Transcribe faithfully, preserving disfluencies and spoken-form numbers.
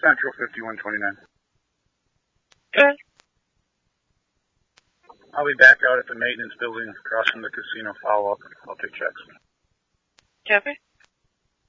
Central fifty-one twenty-nine. Good. I'll be back out at the maintenance building across from the casino. Follow up. I'll take checks. Copy.